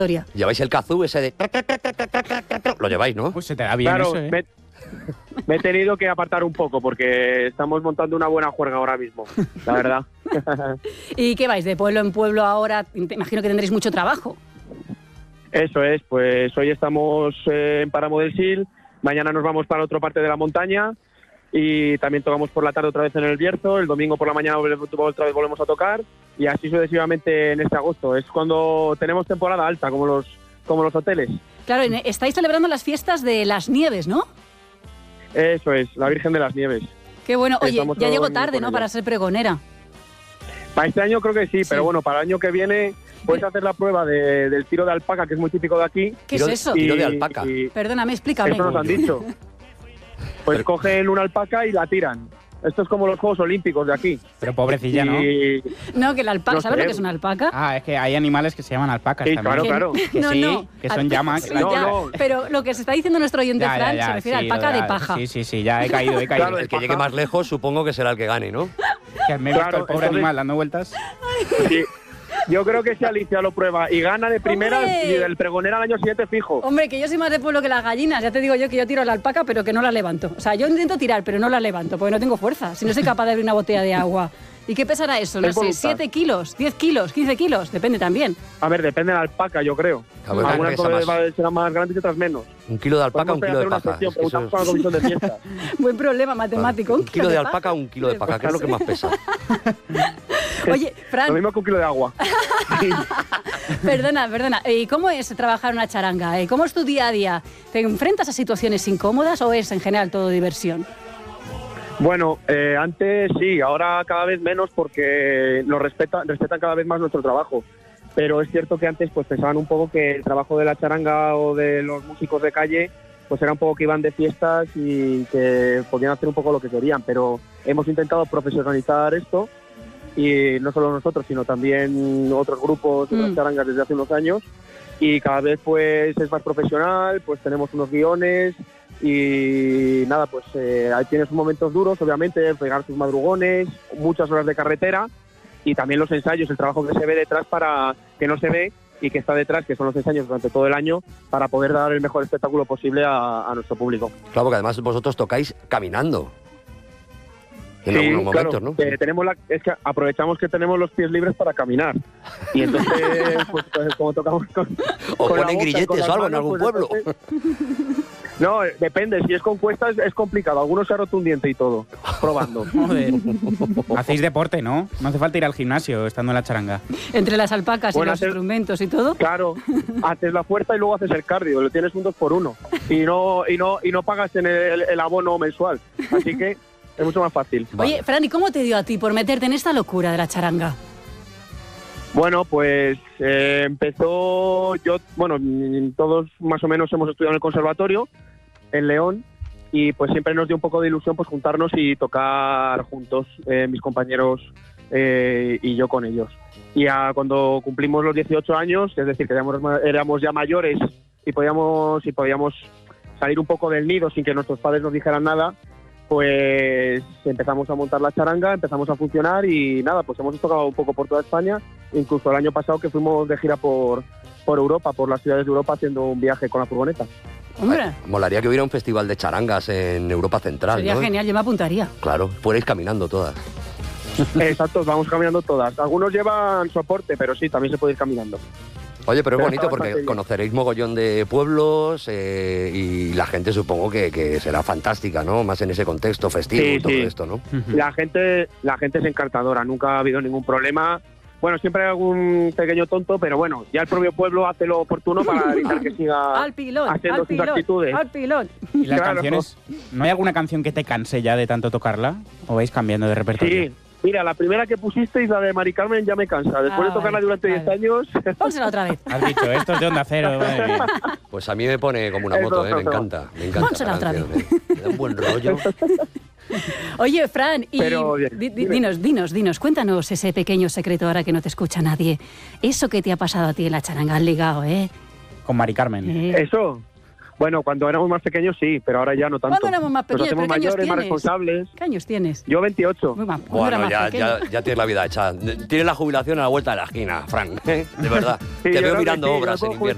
Lleváis el kazoo ese de... Lo lleváis, ¿no? Pues se te da bien Claro, eso, me he tenido que apartar un poco porque estamos montando una buena juerga ahora mismo, la verdad. ¿Y qué vais? ¿De pueblo en pueblo ahora? Imagino que tendréis mucho trabajo. Eso es, pues hoy estamos en Páramo del Sil, mañana nos vamos para otra parte de la montaña y también tocamos por la tarde otra vez en el Bierzo, el domingo por la mañana otra vez volvemos a tocar y así sucesivamente en este agosto. Es cuando tenemos temporada alta, como los hoteles. Claro, estáis celebrando las fiestas de las nieves, ¿no? Eso es, la Virgen de las Nieves. Qué bueno. Oye, Estamos ya llegó con tarde, ¿no?, ella. para ser pregonera. Para este año creo que sí, pero bueno, para el año que viene puedes hacer la prueba del tiro de alpaca, que es muy típico de aquí. ¿Qué es eso? Tiro de alpaca. Perdóname, explícame. Eso nos han dicho. Pues cogen una alpaca y la tiran. Esto es como los Juegos Olímpicos de aquí. Pero pobrecilla, ¿no? No, que la alpaca, No ¿sabes sé. lo que es una alpaca? Ah, es que hay animales que se llaman alpacas Sí, también. claro. Que No, sí, no. que son llamas. Sí, No, ya, no. Pero lo que se está diciendo nuestro oyente Fran se refiere a sí, alpaca lo de paja. Sí, ya he caído. Claro, El que llegue más lejos supongo que será el que gane, ¿no? Que me he visto Claro, el pobre entonces- animal dando vueltas. Sí. Yo creo que si Alicia lo prueba y gana de primeras, ¡Hombre! y del pregonera al año siguiente fijo. Hombre, que yo soy más de pueblo que las gallinas. Ya te digo yo que yo tiro la alpaca, pero que no la levanto. O sea, yo intento tirar, pero no la levanto, porque no tengo fuerza. Si no soy capaz de abrir una botella de agua. ¿Y qué pesará eso? No Es sé, voluntad. 7 kilos, 10 kilos, 15 kilos. Depende también. A ver, depende de la alpaca, yo creo. A ver, Algunas pesa más. serán más grandes y otras menos. Un kilo de alpaca, un Podemos kilo de hacer una paja. sección, Es que eso preguntamos a la comisión de fiestas. Buen problema matemático. un kilo de alpaca, un kilo de paja. ¿Qué es lo que más pesa? Oye, Lo Fran, mismo que un kilo de agua. perdona. ¿Y cómo es trabajar una charanga? ¿Cómo es tu día a día? ¿Te enfrentas a situaciones incómodas o es en general todo diversión? Bueno, antes sí, ahora cada vez menos porque nos respetan cada vez más nuestro trabajo. Pero es cierto que antes pues pensaban un poco que el trabajo de la charanga o de los músicos de calle pues era un poco que iban de fiestas y que podían hacer un poco lo que querían. Pero hemos intentado profesionalizar esto y no solo nosotros, sino también otros grupos de las charangas desde hace unos años y cada vez pues es más profesional, pues tenemos unos guiones y nada, pues ahí tienes momentos duros, obviamente, pegar tus madrugones, muchas horas de carretera y también los ensayos, el trabajo que se ve detrás para que no se ve y que está detrás, que son los ensayos durante todo el año para poder dar el mejor espectáculo posible a nuestro público. Claro, porque además vosotros tocáis caminando. En Sí, algunos momentos, claro, ¿no? es que aprovechamos que tenemos los pies libres para caminar y entonces pues como tocamos con O con la ponen boca y con grilletes las o algo en manos, algún pues, pueblo. entonces- No, depende, si es con cuestas es complicado, algunos se ha roto un diente y todo, probando. Joder. Hacéis deporte, ¿no? No hace falta ir al gimnasio estando en la charanga. Entre las alpacas Bueno, y los hacer- instrumentos y todo. Claro, haces la fuerza y luego haces el cardio, lo tienes un 2x1 y no pagas en el abono mensual, así que es mucho más fácil. Vale. Oye, Fran, ¿y cómo te dio a ti por meterte en esta locura de la charanga? Bueno, pues empezó todos más o menos hemos estudiado en el conservatorio en León y pues siempre nos dio un poco de ilusión pues juntarnos y tocar juntos, mis compañeros y yo con ellos. Y cuando cumplimos los 18 años, es decir, que éramos ya mayores y podíamos salir un poco del nido sin que nuestros padres nos dijeran nada, pues empezamos a montar la charanga, empezamos a funcionar y nada, pues hemos tocado un poco por toda España, incluso el año pasado que fuimos de gira por Europa, por las ciudades de Europa haciendo un viaje con la furgoneta. Hombre, Molaría que hubiera un festival de charangas en Europa Central, sería ¿no? genial, yo me apuntaría. Claro, fuerais caminando todas. Exacto, vamos caminando todas. Algunos llevan soporte, pero sí, también se puede ir caminando. Oye, pero es Pero bonito está porque bastante bien. conoceréis mogollón de pueblos y la gente supongo que será fantástica, ¿no? Más en ese contexto festivo Sí, y todo sí. esto, ¿no? La gente es encantadora, nunca ha habido ningún problema. Bueno, siempre hay algún pequeño tonto, pero bueno, ya el propio pueblo hace lo oportuno para evitar que siga Al pilón, haciendo al sus pilón, actitudes. al pilón. ¿Y las Claro. canciones? ¿No hay alguna canción que te canse ya de tanto tocarla? ¿O vais cambiando de repertorio? Sí, mira, la primera que pusisteis, la de Mari Carmen, ya me cansa. Después de tocarla Ay, durante vale. 10 años... Pónsela otra vez. Has dicho, esto es de Onda Cero, madre mía. Pues a mí me pone como una Es moto, broma, me encanta. Me encanta. Pónsela esa otra canción, Me da un buen rollo. Oye, Fran, y Pero, bien, dime. dinos, cuéntanos ese pequeño secreto ahora que no te escucha nadie. Eso que te ha pasado a ti en la charanga, has ligado, ¿eh? Con Mari Carmen. Eso, bueno, cuando éramos más pequeños sí, pero ahora ya no tanto. ¿Cuándo éramos más pequeños? Nos hacemos ¿Pero qué años mayores, más tienes? responsables. ¿Qué años tienes? Yo 28. Muy mal, cuando era Bueno, más pequeño. ya tienes la vida hecha. Tienes la jubilación a la vuelta de la esquina, Fran. De verdad. Sí, Te yo veo creo que mirando sí, obras yo en puedo invierno.